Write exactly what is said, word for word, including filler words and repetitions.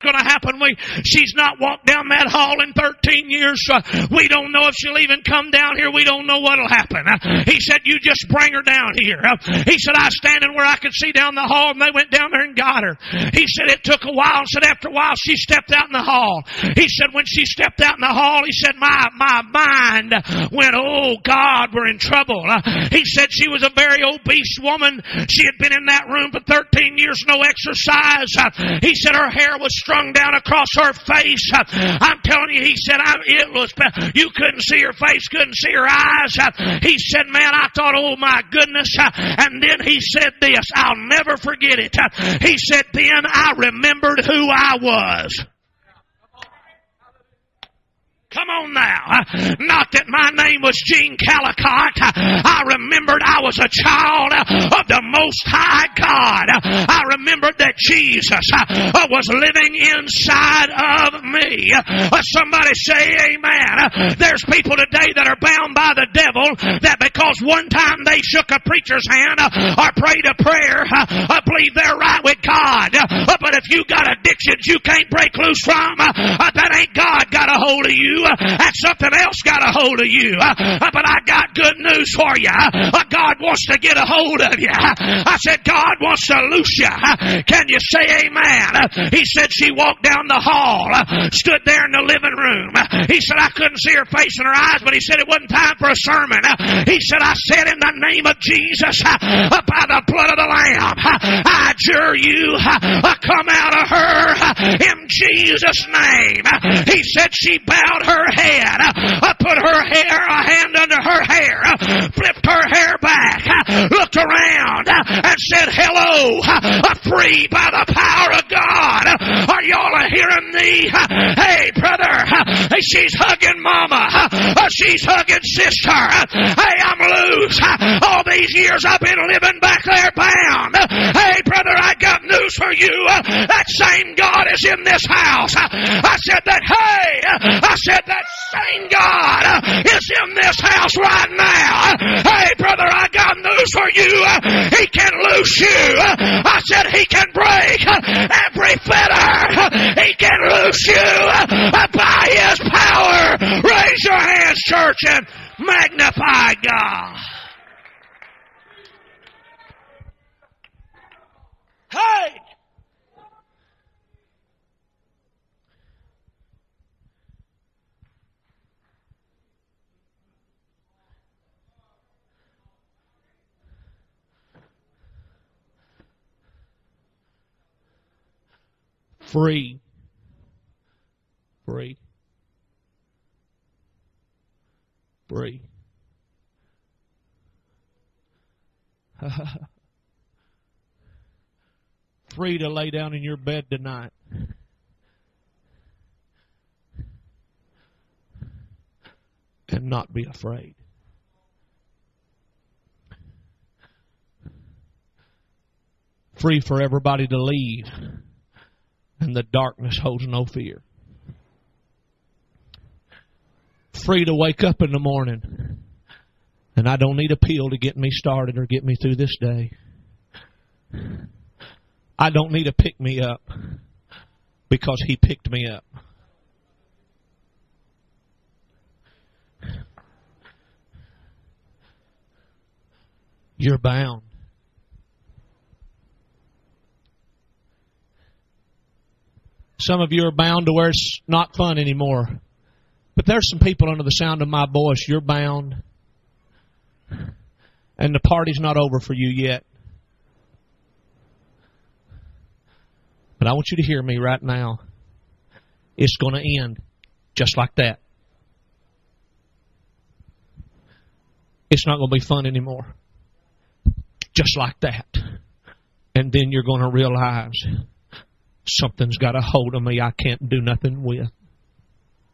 going to happen. We, she's not walked down that hall in thirteen years. Uh, we don't know if she'll even come down here. We don't know what'll happen. Uh, he said, you just bring her down here. Uh, he said, I was standing where I could see down the hall, and they went down there and got her. He said, it took a while, and said after a while she stepped out in the hall. He said, when she stepped out in the hall, he said, my, my mind went, oh God, we're in trouble. Uh, he said she was a very obese woman. She had been in that room for thirteen years, no exercise. Uh, he said her hair was strung down across her face. Uh, I'm telling you, he said, I, it was, you couldn't see her face, couldn't see her eyes. Uh, he said, man, I thought, oh my goodness. Uh, and then he said this, I'll never forget it. Uh, he said, then I remembered who I was. Come on now. Not that my name was Gene Calicott. I remembered I was a child of the Most High God. I remembered that Jesus was living inside of me. Somebody say amen. There's people today that are bound by the devil that because one time they shook a preacher's hand or prayed a prayer, I believe they're right with God. But if you got addictions you can't break loose from, that ain't God got a hold of you. That's something else got a hold of you. But I got good news for you. God wants to get a hold of you. I said, God wants to loose you. Can you say amen? He said she walked down the hall, stood there in the living room. He said, I couldn't see her face and her eyes, but he said it wasn't time for a sermon. He said, I said in the name of Jesus, by the blood of the Lamb, I adjure you, come out of her in Jesus' name. He said she bowed her head. I put her hair, a hand under her hair, flipped her hair back, looked around, and said, hello, free by the power of God. Are y'all hearing me? Hey, brother, she's hugging mama. She's hugging sister. Hey, I'm loose. All these years I've been living back there bound. Hey, brother, I got news for you. That same God is in this house. I said that, hey, I said that same God is in this house right now. Hey, brother, I got news for you. He can loose you. I said he can break every fetter. He can loose you by his power. Raise your hands, church, and magnify God. Hey! Free. Free. Free. Free to lay down in your bed tonight. And not be afraid. Free for everybody to leave. And the darkness holds no fear. Free to wake up in the morning. And I don't need a pill to get me started or get me through this day. I don't need a pick me up because he picked me up. You're bound. Some of you are bound to where it's not fun anymore. But there's some people under the sound of my voice. You're bound. And the party's not over for you yet. But I want you to hear me right now. It's going to end just like that. It's not going to be fun anymore. Just like that. And then you're going to realize something's got a hold of me I can't do nothing with.